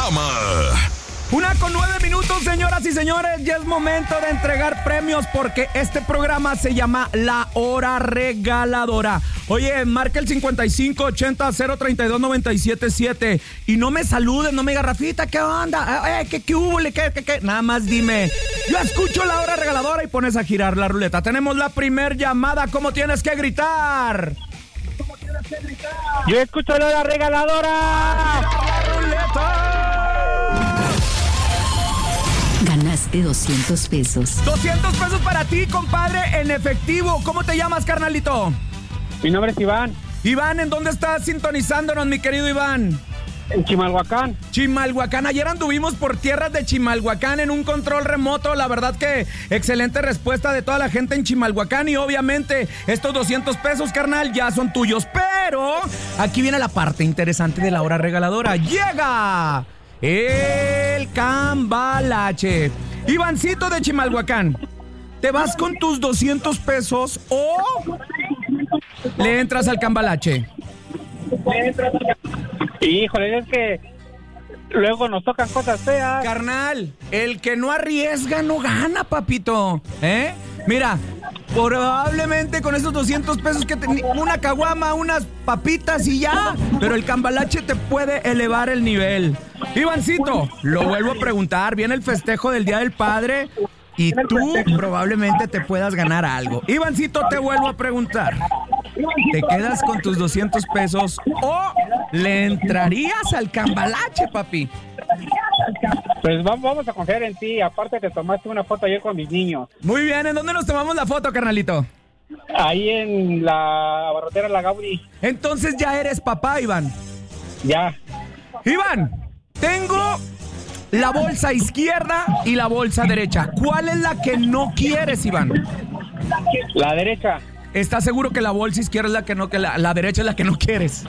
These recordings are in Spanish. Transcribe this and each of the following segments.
programa. 1:09, señoras y señores, ya es momento de entregar premios porque este programa se llama La Hora Regaladora. Oye, marca el 5580-032-977 y no me saluden, no me diga, Rafita, ¿qué onda? ¿Qué hubo? ¿Qué? Nada más dime, yo escucho La Hora Regaladora y pones a girar la ruleta. Tenemos la primer llamada, ¿cómo tienes que gritar? Yo escucho La Hora Regaladora. ¡La ruleta! Ganaste 200 pesos. 200 pesos para ti, compadre, en efectivo. ¿Cómo te llamas, carnalito? Mi nombre es Iván. Iván, ¿en dónde estás sintonizándonos, mi querido Iván? En Chimalhuacán. Chimalhuacán, ayer anduvimos por tierras de Chimalhuacán en un control remoto. La verdad que excelente respuesta de toda la gente en Chimalhuacán. Y obviamente estos 200 pesos, carnal, ya son tuyos. Pero aquí viene la parte interesante de La Hora Regaladora. ¡Llega el cambalache! Ivancito de Chimalhuacán, ¿te vas con tus 200 pesos o le entras al cambalache? Híjole, es que luego nos tocan cosas feas. Carnal, el que no arriesga no gana, papito. Mira, probablemente con esos 200 pesos que una caguama, unas papitas y ya, pero el cambalache te puede elevar el nivel. Ivancito, lo vuelvo a preguntar, viene el festejo del Día del Padre y tú probablemente te puedas ganar algo. Ivancito, te vuelvo a preguntar, ¿te quedas con tus 200 pesos o le entrarías al cambalache, papi? Pues vamos a confiar en ti. Aparte te tomaste una foto ayer con mis niños. Muy bien, ¿en dónde nos tomamos la foto, carnalito? Ahí en la barrotera La Gaudi. Entonces ya eres papá, Iván. Ya. Iván, tengo la bolsa izquierda y la bolsa derecha. ¿Cuál es la que no quieres, Iván? La derecha. ¿Estás seguro que la bolsa izquierda es la que no, que la derecha es la que no quieres?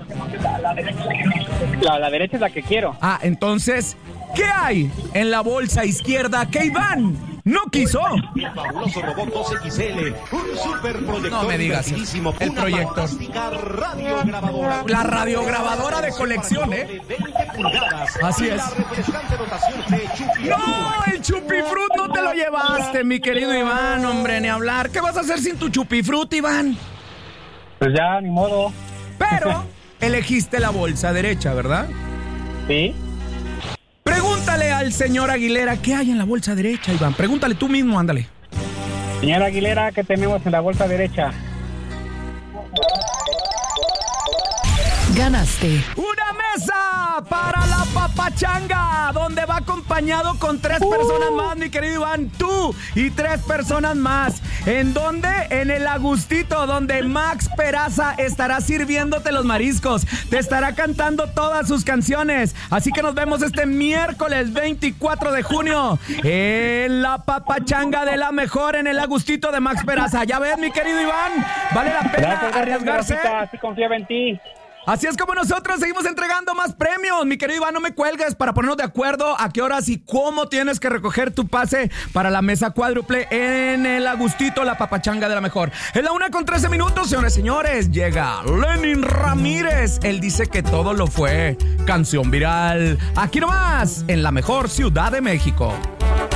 La derecha es la que quiero. Ah, entonces, ¿qué hay en la bolsa izquierda que Iván no quiso? El fabuloso robot 2XL, un superproyector. No me digas divertidísimo, el una proyector. fantástica radiograbadora. La radiograbadora de colección, ¿eh? De 20 pulgadas. Así Y es. la refrescante dotación de Chupi. ¡No! El chupifrut no te lo llevaste, mi querido Iván, hombre, ni hablar. ¿Qué vas a hacer sin tu chupifrut, Iván? Pues ya, ni modo. Pero elegiste la bolsa derecha, ¿verdad? Sí. Pregúntale al señor Aguilera qué hay en la bolsa derecha, Iván. Pregúntale tú mismo, ándale. Señora Aguilera, ¿qué tenemos en la bolsa derecha? Ganaste Una mesa para la papachanga, donde va acompañado con 3 personas más, mi querido Iván, tú y 3 personas más. ¿En dónde? En el Agustito, donde Max Peraza estará sirviéndote los mariscos, te estará cantando todas sus canciones. Así que nos vemos este miércoles 24 de junio en la papachanga de la mejor en el Agustito de Max Peraza. Ya ves, mi querido Iván, vale la pena arriesgarse. Así confiaba en ti. Así es como nosotros seguimos entregando más premios. Mi querido Iván, no me cuelgues para ponernos de acuerdo a qué horas y cómo tienes que recoger tu pase para la mesa cuádruple en el Agustito, la papachanga de la mejor. Es la 1:13, señores y señores. Llega Lenin Ramírez. Él dice que todo lo fue canción viral. Aquí nomás, en la mejor Ciudad de México.